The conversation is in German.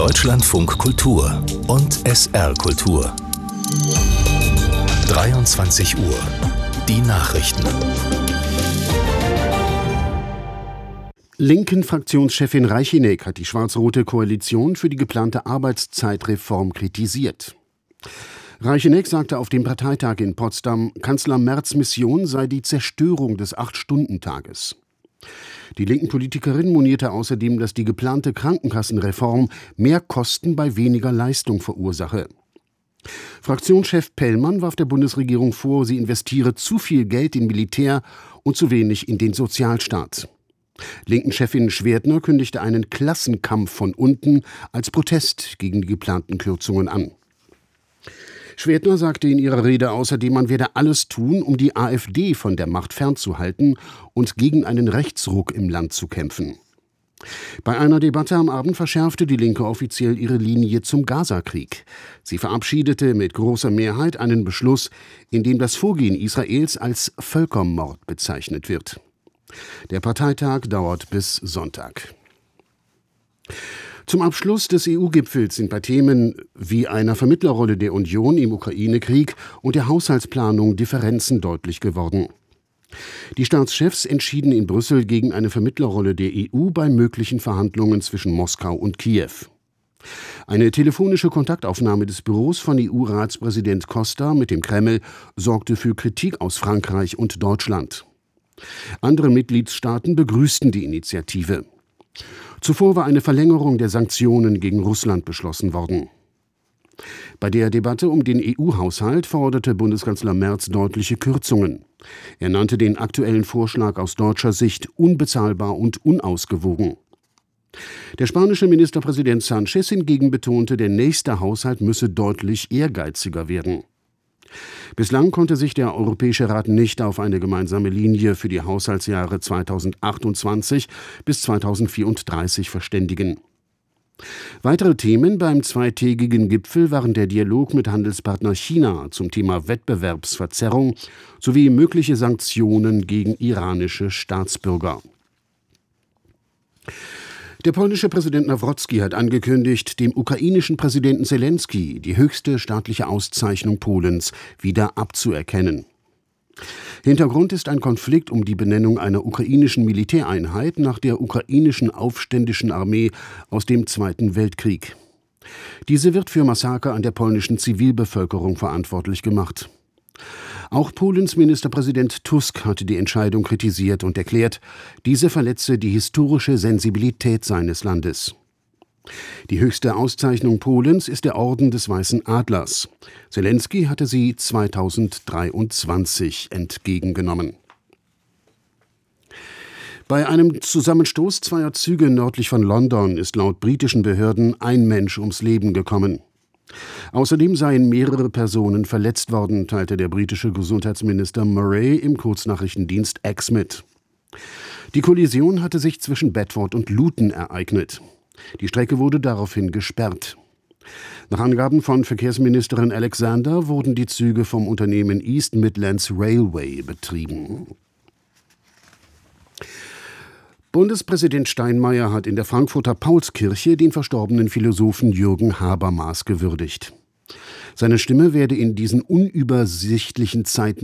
Deutschlandfunk Kultur und SR Kultur. 23 Uhr. Die Nachrichten. Linken-Fraktionschefin Reichinek hat die schwarz-rote Koalition für die geplante Arbeitszeitreform kritisiert. Reichinek sagte auf dem Parteitag in Potsdam, Kanzler Merz' Mission sei die Zerstörung des 8-Stunden-Tages. Die linken Politikerin monierte außerdem, dass die geplante Krankenkassenreform mehr Kosten bei weniger Leistung verursache. Fraktionschef Pellmann warf der Bundesregierung vor, sie investiere zu viel Geld in Militär und zu wenig in den Sozialstaat. Linken-Chefin Schwertner kündigte einen Klassenkampf von unten als Protest gegen die geplanten Kürzungen an. Schwertner sagte in ihrer Rede außerdem, man werde alles tun, um die AfD von der Macht fernzuhalten und gegen einen Rechtsruck im Land zu kämpfen. Bei einer Debatte am Abend verschärfte die Linke offiziell ihre Linie zum Gaza-Krieg. Sie verabschiedete mit großer Mehrheit einen Beschluss, in dem das Vorgehen Israels als Völkermord bezeichnet wird. Der Parteitag dauert bis Sonntag. Zum Abschluss des EU-Gipfels sind bei Themen wie einer Vermittlerrolle der Union im Ukraine-Krieg und der Haushaltsplanung Differenzen deutlich geworden. Die Staatschefs entschieden in Brüssel gegen eine Vermittlerrolle der EU bei möglichen Verhandlungen zwischen Moskau und Kiew. Eine telefonische Kontaktaufnahme des Büros von EU-Ratspräsident Costa mit dem Kreml sorgte für Kritik aus Frankreich und Deutschland. Andere Mitgliedstaaten begrüßten die Initiative. Zuvor war eine Verlängerung der Sanktionen gegen Russland beschlossen worden. Bei der Debatte um den EU-Haushalt forderte Bundeskanzler Merz deutliche Kürzungen. Er nannte den aktuellen Vorschlag aus deutscher Sicht unbezahlbar und unausgewogen. Der spanische Ministerpräsident Sánchez hingegen betonte, der nächste Haushalt müsse deutlich ehrgeiziger werden. Bislang konnte sich der Europäische Rat nicht auf eine gemeinsame Linie für die Haushaltsjahre 2028 bis 2034 verständigen. Weitere Themen beim zweitägigen Gipfel waren der Dialog mit Handelspartner China zum Thema Wettbewerbsverzerrung sowie mögliche Sanktionen gegen iranische Staatsbürger. Der polnische Präsident Nawrocki hat angekündigt, dem ukrainischen Präsidenten Zelensky die höchste staatliche Auszeichnung Polens wieder abzuerkennen. Hintergrund ist ein Konflikt um die Benennung einer ukrainischen Militäreinheit nach der ukrainischen aufständischen Armee aus dem Zweiten Weltkrieg. Diese wird für Massaker an der polnischen Zivilbevölkerung verantwortlich gemacht. Auch Polens Ministerpräsident Tusk hatte die Entscheidung kritisiert und erklärt, diese verletze die historische Sensibilität seines Landes. Die höchste Auszeichnung Polens ist der Orden des Weißen Adlers. Zelensky hatte sie 2023 entgegengenommen. Bei einem Zusammenstoß zweier Züge nördlich von London ist laut britischen Behörden ein Mensch ums Leben gekommen. Außerdem seien mehrere Personen verletzt worden, teilte der britische Gesundheitsminister Murray im Kurznachrichtendienst X mit. Die Kollision hatte sich zwischen Bedford und Luton ereignet. Die Strecke wurde daraufhin gesperrt. Nach Angaben von Verkehrsministerin Alexander wurden die Züge vom Unternehmen East Midlands Railway betrieben. Bundespräsident Steinmeier hat in der Frankfurter Paulskirche den verstorbenen Philosophen Jürgen Habermas gewürdigt. Seine Stimme werde in diesen unübersichtlichen Zeiten